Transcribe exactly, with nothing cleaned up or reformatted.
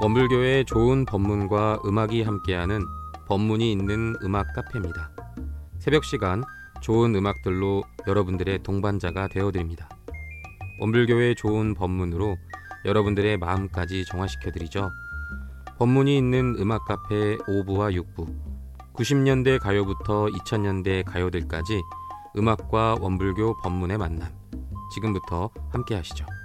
원불교의 좋은 법문과 음악이 함께하는 법문이 있는 음악 카페입니다. 새벽 시간 좋은 음악들로 여러분들의 동반자가 되어드립니다. 원불교의 좋은 법문으로 여러분들의 마음까지 정화시켜드리죠. 법문이 있는 음악 카페 오 부와 육 부, 구십 년대 가요부터 이천 년대 가요들까지 음악과 원불교 법문의 만남, 지금부터 함께 하시죠.